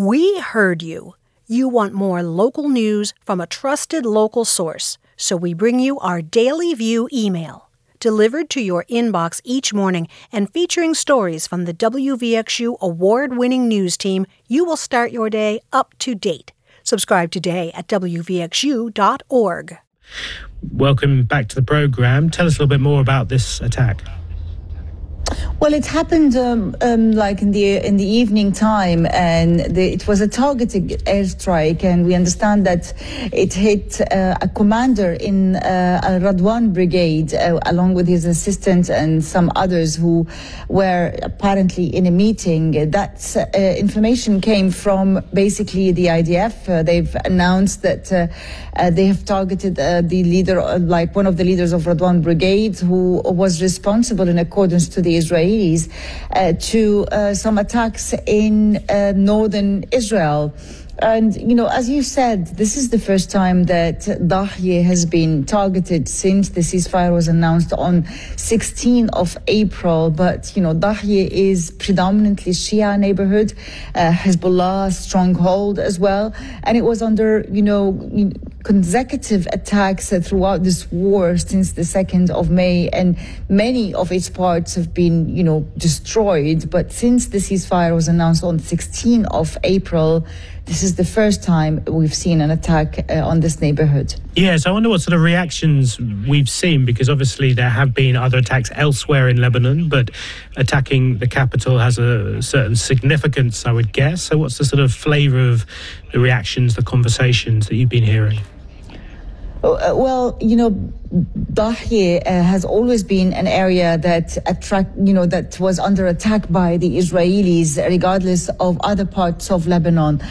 We heard you. You want more local news from a trusted local source, so we bring you our Daily View email. Delivered to your inbox each morning and featuring stories from the WVXU award-winning news team, you will start your day up to date. Subscribe today at WVXU.org. Welcome back to the program. Tell us a little bit more about this attack. Well, it happened like in the evening time, and it was a targeted airstrike, and we understand that it hit a commander in a Radwan brigade, along with his assistant and some others who were apparently in a meeting. That information came from basically the IDF. They've announced that they have targeted the leader, like one of the leaders of Radwan brigade, who was responsible in accordance to the Israelis to some attacks in northern Israel. And, you know, as you said, this is the first time that Dahye has been targeted since the ceasefire was announced on 16th of April. But, you know, Dahye is predominantly Shia neighborhood, Hezbollah stronghold as well. And it was under, consecutive attacks throughout this war since the 2nd of May. And many of its parts have been, destroyed. But since the ceasefire was announced on 16th of April, this is the first time we've seen an attack on this neighborhood. Yes, I wonder what sort of reactions we've seen, because obviously there have been other attacks elsewhere in Lebanon, but attacking the capital has a certain significance, I would guess. So what's the sort of flavour of the reactions, the conversations that you've been hearing? Well, Dahye has always been an area that that was under attack by the Israelis, regardless of other parts of Lebanon,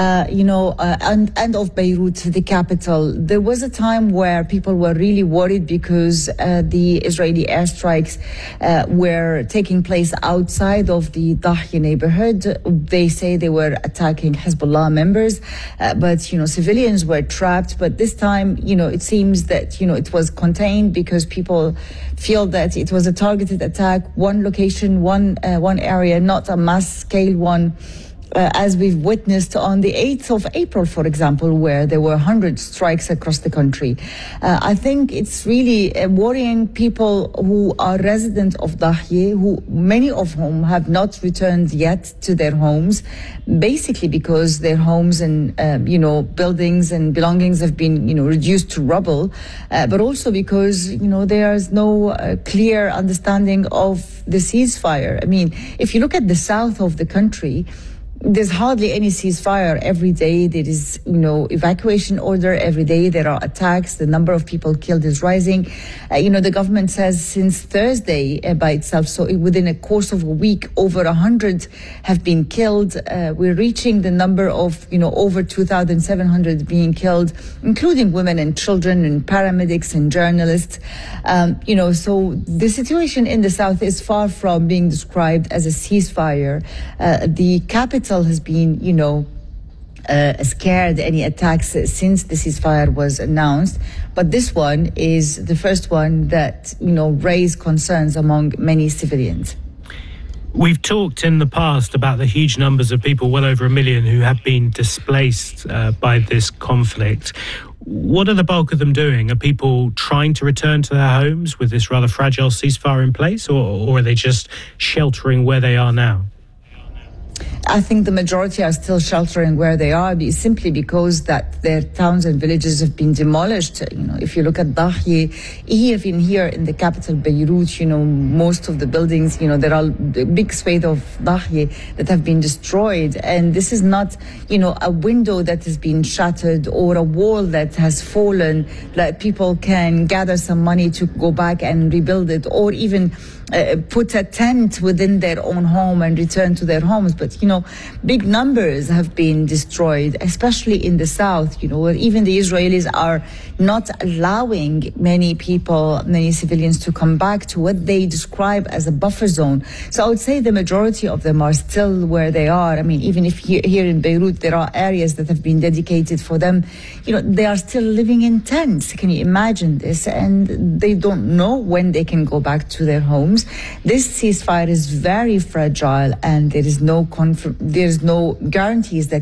and of Beirut, the capital. There was a time where people were really worried because the Israeli airstrikes were taking place outside of the Dahye neighborhood. They say they were attacking Hezbollah members, but civilians were trapped. But this time, it seems that it was contained because people feel that it was a targeted attack, one location, one area, not a mass scale one, as we've witnessed on the 8th of April, for example, where there were 100 strikes across the country. I think it's really worrying people who are residents of Dahye, many of whom have not returned yet to their homes, basically because their homes and, buildings and belongings have been, reduced to rubble, but also because, there is no clear understanding of the ceasefire. I mean, if you look at the south of the country, there's hardly any ceasefire. Every day there is, evacuation order. Every day there are attacks. The number of people killed is rising. The government says since Thursday by itself, so within a course of a week, over 100 have been killed. We're reaching the number of, over 2,700 being killed, including women and children and paramedics and journalists. So the situation in the south is far from being described as a ceasefire. The capital has been, scared any attacks since the ceasefire was announced. But this one is the first one that, raised concerns among many civilians. We've talked in the past about the huge numbers of people, well over 1 million, who have been displaced by this conflict. What are the bulk of them doing? Are people trying to return to their homes with this rather fragile ceasefire in place, or are they just sheltering where they are now? I think the majority are still sheltering where they are, simply because that their towns and villages have been demolished. If you look at Dahye, even here in the capital Beirut, most of the buildings, there are a big swathe of Dahye that have been destroyed. And this is not, a window that has been shattered or a wall that has fallen, that people can gather some money to go back and rebuild it, or even put a tent within their own home and return to their homes. But, big numbers have been destroyed, especially in the south, where even the Israelis are not allowing many civilians to come back to what they describe as a buffer zone. So I would say the majority of them are still where they are. I mean, even if here in Beirut, there are areas that have been dedicated for them, they are still living in tents. Can you imagine this? And they don't know when they can go back to their homes. This ceasefire is very fragile, and there is no guarantees that